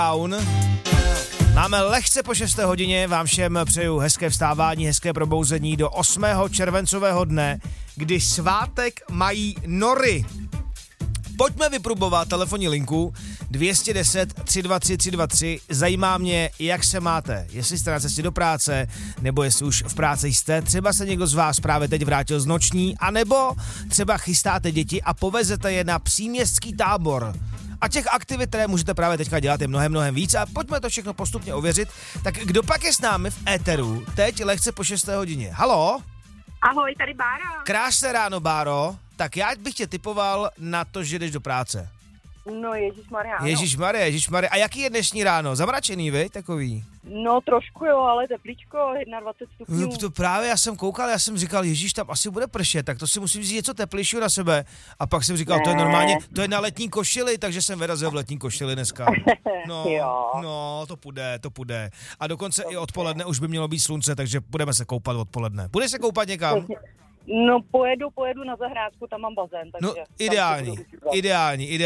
Down. Máme lehce po 6. hodině, vám všem přeju hezké vstávání, hezké probouzení do 8. červencového dne, kdy svátek mají nory. Pojďme vyprobovat telefonní linku 210 323 323. Zajímá mě, jak se máte. Jestli jste na cestě do práce, nebo jestli už v práci jste. Třeba se někdo z vás právě teď vrátil z noční, anebo třeba chystáte děti a povezete je na příměstský tábor. A těch aktivit, které můžete právě teďka dělat, je mnohem víc a pojďme to všechno postupně ověřit. Tak kdo pak je s námi v éteru, teď lehce po 6. hodině? Haló? Ahoj, tady Bára. Krásné ráno, Báro. Tak já bych tě typoval na to, že jdeš do práce. No ježišmarja, ano. Ježišmarja. A jaký je dnešní ráno? Zamračený, vy? Takový? No trošku jo, ale teplíčko, 21 stupňů. To právě já jsem koukal, já jsem říkal, ježíš, tam asi bude pršet, tak to si musím vzít něco teplejšího na sebe. A pak jsem říkal, to je normálně, to je na letní košili, takže jsem vyrazil v letní košili dneska. No, to půjde. A dokonce i odpoledne už by mělo být slunce, takže budeme se koupat odpoledne. Budeš se koupat někam? No pojedu na zahrádku, tam mám bazén, takže... No ideální.